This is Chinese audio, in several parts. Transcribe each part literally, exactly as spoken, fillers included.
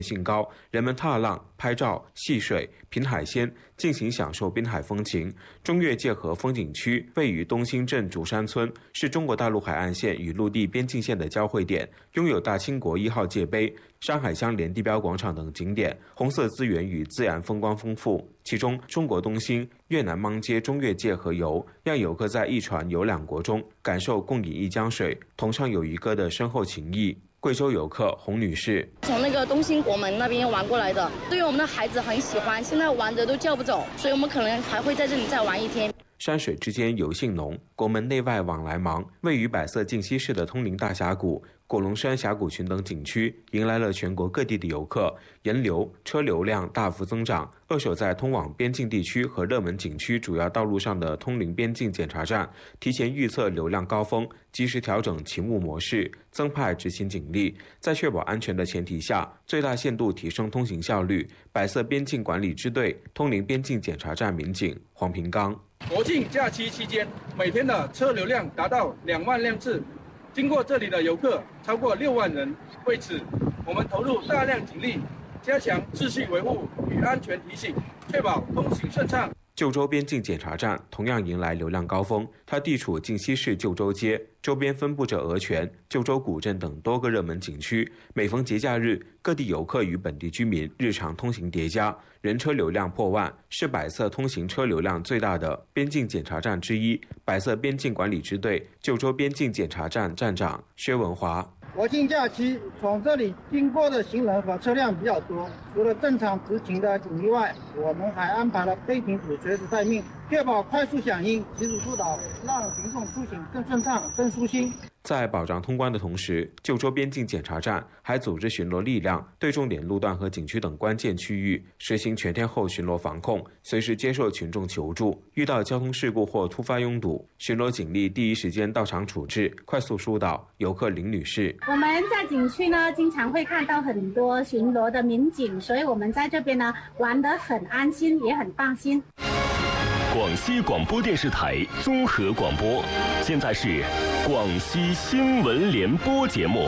性高，人们踏浪、拍照、戏水、品海鲜，尽情享受滨海风情。中越界河风景区位于东兴镇竹山村，是中国大陆海岸线与陆地边境线的交汇点，拥有大清国一号界碑、山海相连地标广场等景点，红色资源与自然风光丰富。其中，中国东兴、越南芒街中越界河游，让游客在一船游两国中感受共饮一江水、同唱友谊歌的深厚情谊。贵州游客洪女士从那个东兴国门那边玩过来的，对于我们的孩子很喜欢，现在玩的都叫不走，所以我们可能还会在这里再玩一天。 山水之间游性浓，国门内外往来忙。位于百色净溪市的通灵大峡谷、果龙山峡谷群等景区，迎来了全国各地的游客，人流、车流量大幅增长。扼守在通往边境地区和热门景区主要道路上的通灵边境检查站，提前预测流量高峰，及时调整勤务模式，增派执勤警力，在确保安全的前提下，最大限度提升通行效率。百色边境管理支队通灵边境检查站民警黄平刚。 国庆假期期间，每天的车流量达到两万辆次，经过这里的游客超过六万人。为此，我们投入大量警力，加强秩序维护与安全提醒，确保通行顺畅。 旧州边境检查站同样迎来流量高峰，它地处净溪市旧州街，周边分布着鹅泉、旧州古镇等多个热门景区。每逢节假日，各地游客与本地居民日常通行叠加，人车流量破万，是百色通行车流量最大的边境检查站之一。百色边境管理支队旧州边境检查站站长薛文华。 国庆假期从这里经过的行人和车辆比较多，除了正常执勤的警力外，我们还安排了飞行组随时待命，确保快速响应，及时疏导，让群众出行更顺畅、更舒心。 在保障通关的同时，旧州边境检查站还组织巡逻力量，对重点路段和景区等关键区域实行全天候巡逻防控，随时接受群众求助。遇到交通事故或突发拥堵，巡逻警力第一时间到场处置，快速疏导。游客林女士： 我们在景区呢，经常会看到很多巡逻的民警，所以我们在这边呢玩得很安心，也很放心。 广西广播电视台综合广播，现在是广西新闻联播节目。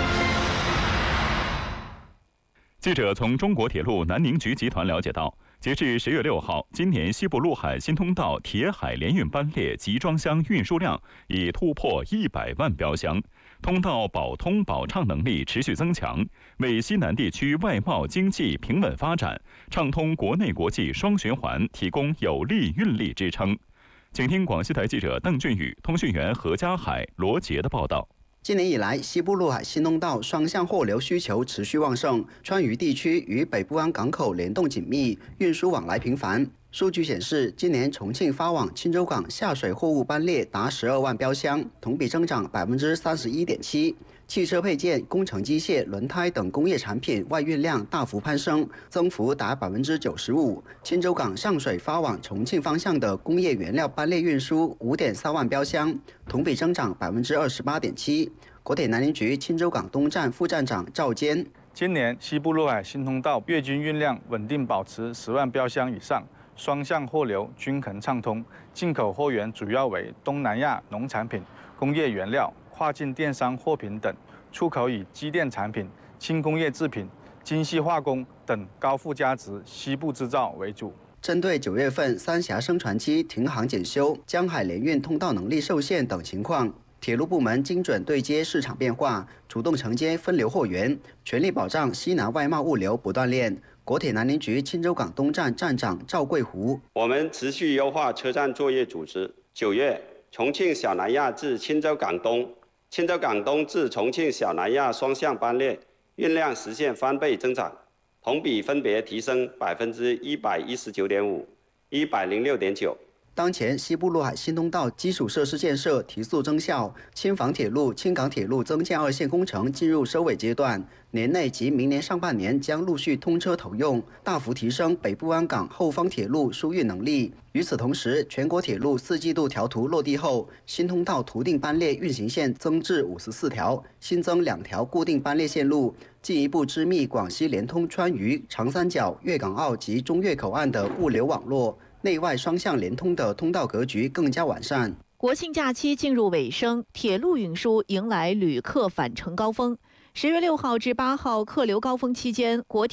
记者从中国铁路南宁局集团了解到，截至十月六号，今年西部陆海新通道铁海联运班列集装箱运输量已突破一百万标箱，通道保通保畅能力持续增强，为西南地区外贸经济平稳发展、畅通国内国际双循环提供有力运力支撑。请听广西台记者邓俊宇、通讯员何家海、罗杰的报道。 今年以来，西部陆海新通道双向货流需求持续旺盛，川渝地区与北部湾港口联动紧密，运输往来频繁。数据显示，今年重庆发往钦州港下水货物班列达十二万标箱，同比增长百分之三十一点七。汽车配件、工程机械、轮胎等工业产品外运量大幅攀升，增幅达百分之九十五。钦州港上水发往重庆方向的工业原料班列运输五点三万标箱，同比增长百分之二十八点七。国铁南宁局钦州港东站副站长赵坚： 今年西部陆海新通道月均运量稳定保持十万标箱以上，双向货流均衡畅通，进口货源主要为东南亚农产品、工业原料、跨境电商货品等，出口以机电产品、轻工业制品、精细化工等高附加值西部制造为主。 针对九月份三峡升船期停航检修、江海联运通道能力受限等情况，铁路部门精准对接市场变化，主动承接分流货源，全力保障西南外贸物流不断链。国铁南宁局钦州港东站站长赵桂湖： 我们持续优化车站作业组织。九月，重庆小南亚至钦州港东、钦州港东至重庆小南亚双向班列运量实现翻倍增长，同比分别提升百分之一百一十九点五、一百零六点九。 当前西部陆海新通道基础设施建设提速增效，青房铁路、青港铁路增建二线工程进入收尾阶段，年内及明年上半年将陆续通车投用，大幅提升北部湾港后方铁路输运能力。与此同时，全国铁路四季度调图落地后，新通道图定班列运行线增至五十四条，新增两条固定班列线路，进一步织密广西连通川渝、长三角、粤港澳及中粤口岸的物流网络。内外双向联通的通道格局更加完善。 国庆假期进入尾声，铁路运输迎来旅客返程高峰。 十月六号至八号客流高峰期间，国